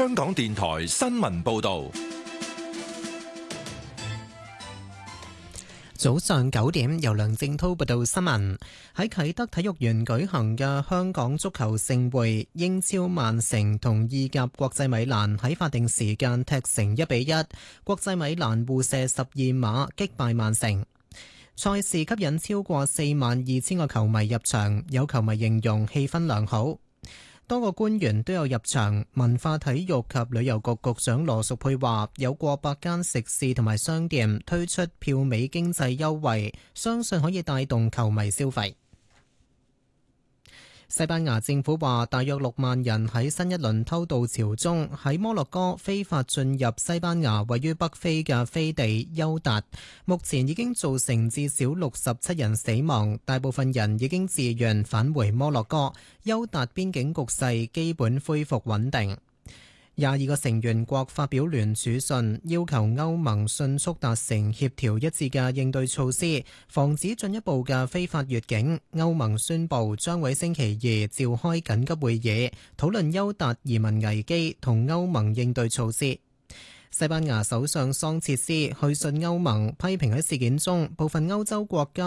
香港電台新聞報道。 早上9點，由梁正滔報道新聞。喺啟德體育園舉行嘅香港足球盛會，英超曼城同意甲國際米蘭喺法定時間踢成1-1，國際米蘭互射12碼擊敗曼城。賽事吸引超過42,000個球迷入場，有球迷形容氣氛良好。多個官員都有入場，文化體育及旅遊局局長羅淑佩話，有過百間食肆同埋商店推出票尾經濟優惠，相信可以帶動球迷消費。西班牙政府話，大約6萬人喺新一輪偷渡潮中喺摩洛哥非法進入西班牙位於北非嘅飛地休達，目前已經造成至少67人死亡，大部分人已經自願返回摩洛哥。休達邊境局勢基本恢復穩定。22個成員國發表聯署信，要求歐盟迅速達成協調一致嘅應對措施，防止進一步嘅非法越境。歐盟宣布將會星期2召開緊急會議，討論休達移民危機同歐盟應對措施。西班牙首相桑切斯去信歐盟，批評喺事件中部分歐洲國家